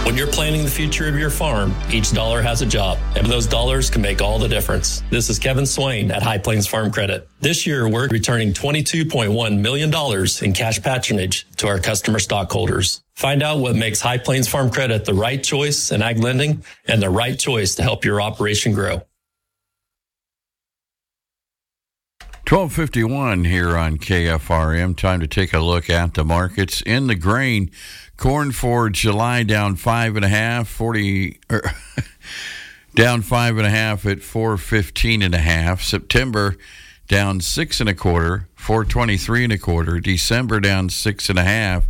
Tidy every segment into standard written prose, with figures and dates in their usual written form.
When you're planning the future of your farm, each dollar has a job, and those dollars can make all the difference. This is Kevin Swain at High Plains Farm Credit. This year, we're returning $22.1 million in cash patronage to our customer stockholders. Find out what makes High Plains Farm Credit the right choice in ag lending and the right choice to help your operation grow. 12:51 here on KFRM. Time to take a look at the markets. In the grain, corn for July down 5.5, down 5.5 at 415.5. September down 6.25, 423.25. December down 6.5,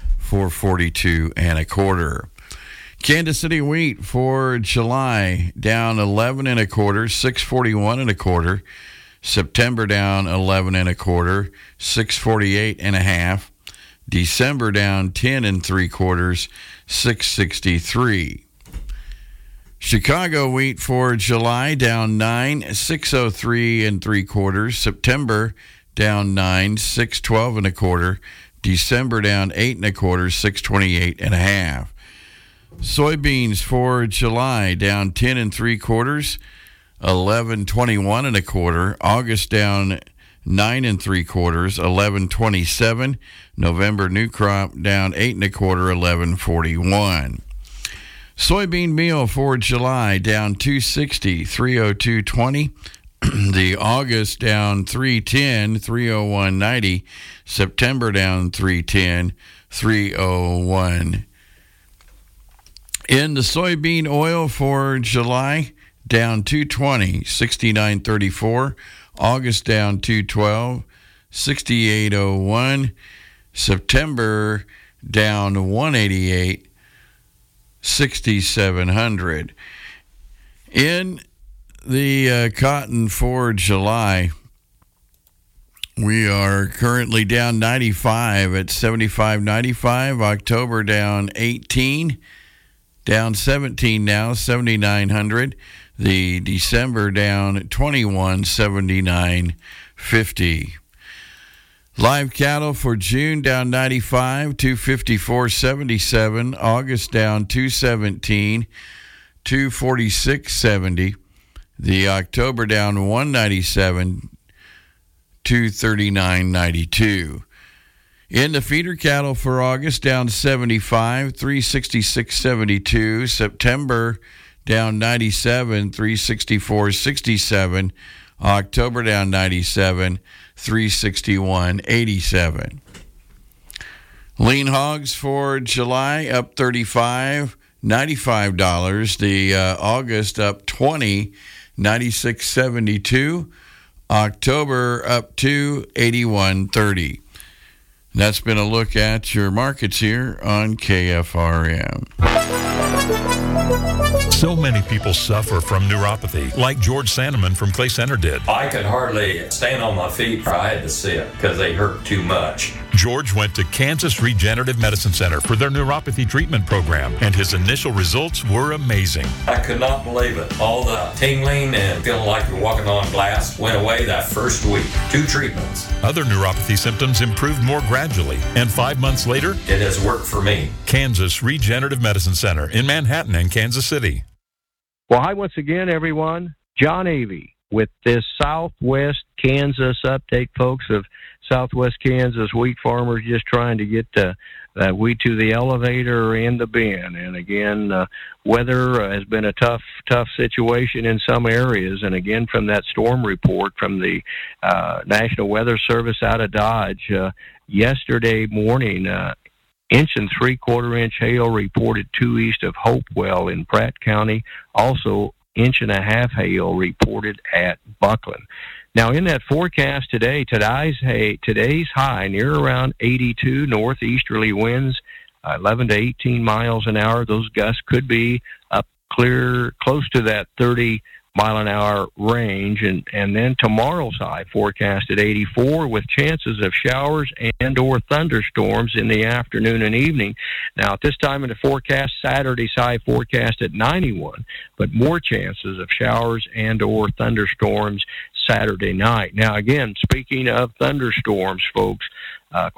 442.25. Kansas City wheat for July down 11.25, 641.25. September down 11.25, 648.5. December down 10.75, 663. Chicago wheat for July down 9, 603.75. September down 9, 612.25. December down 8.25, 628.5. Soybeans for July down 10.75. 11.21.25. August down 9.75. 11.27. November new crop down 8.25. 11.41. Soybean meal for July down 260. 302.20. The August down 310. 301.90. September down 310. 301. In the soybean oil for July, down 220, 69.34. August down 212, 68.01. September down 188, 6,700. In the cotton for July, we are currently down 95 at 75.95. October down 18, down 17 now, 7,900. The December down 21, 79.50. Live cattle for June down 95, 254.77. August down 217, 246.70. The October down 197, 239.92. In the feeder cattle for August down 75, 366.72. September down 97, 364.67. October down 97, 361.87. Lean hogs for July up 35, $95. The August up 20, 96.72. October up to 81.30. That's been a look at your markets here on KFRM. So many people suffer from neuropathy, like George Sandeman from Clay Center did. I could hardly stand on my feet. I had to sit because they hurt too much. George went to Kansas Regenerative Medicine Center for their neuropathy treatment program, and his initial results were amazing. I could not believe it. All the tingling and feeling like you're walking on glass went away that first week. 2 treatments. Other neuropathy symptoms improved more gradually, and 5 months later, it has worked for me. Kansas Regenerative Medicine Center in Manhattan and Kansas City. Well, hi once again, everyone. John Avey with this Southwest Kansas update, folks, of Southwest Kansas wheat farmers just trying to get that wheat to the elevator and the bin. And again, weather has been a tough situation in some areas. And again, from that storm report from the National Weather Service out of Dodge yesterday morning, 1 3/4 inch hail reported 2 east of Hopewell in Pratt County. Also, 1.5 inch hail reported at Buckland. Now, in that forecast today, today's high near around 82 northeasterly winds, 11 to 18 miles an hour. Those gusts could be up clear close to that 30-mile-an-hour range. And then tomorrow's high forecast at 84 with chances of showers and or thunderstorms in the afternoon and evening. Now, at this time in the forecast, Saturday's high forecast at 91, but more chances of showers and or thunderstorms Saturday night. Now, again, speaking of thunderstorms, folks,